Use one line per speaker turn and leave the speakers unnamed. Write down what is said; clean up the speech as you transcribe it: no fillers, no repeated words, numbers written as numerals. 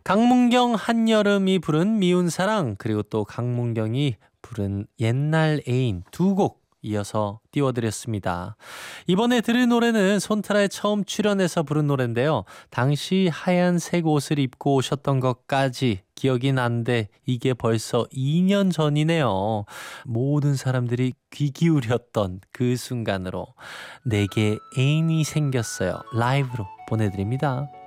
강문경 한여름이 부른 미운 사랑 그리고 또 강문경이 부른 옛날 애인 두 곡 이어서 띄워드렸습니다. 이번에 들은 노래는 손타라에 처음 출연해서 부른 노래인데요. 당시 하얀색 옷을 입고 오셨던 것까지 기억이 난데 이게 벌써 2년 전이네요. 모든 사람들이 귀 기울였던 그 순간으로 내게 애인이 생겼어요. 라이브로 보내드립니다.